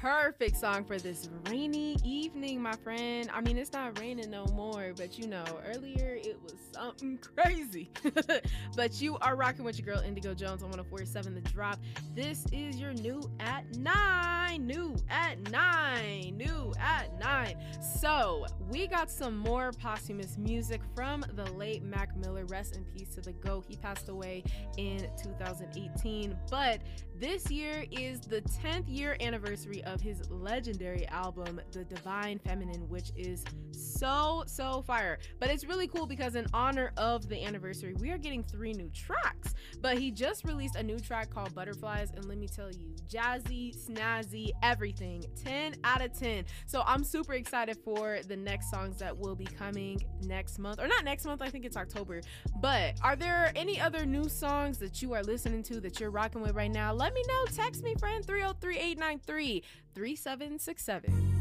perfect song for this rainy evening, my friend. I mean, it's not raining no more, but you know, earlier it was something crazy. But you are rocking with your girl Indigo Jones on 104.7 The Drop. This is your new at 9. New at 9. New at 9. So, we got some more posthumous music from the late Mac Miller. Rest in peace to the GOAT. He passed away in 2018. But this year is the 10th year anniversary of his legendary album, The Divine Feminine, which is so fire. But it's really cool because in honor of the anniversary, we are getting 3 new tracks. But he just released a new track called Butterflies, and let me tell you, jazzy, snazzy, everything. 10 out of 10. So I'm super excited for the next songs that will be coming next month. Or not next month, I think it's October. But are there any other new songs that you are listening to that you're rocking with right now? Let me know. Text me, friend, 303-893-3767.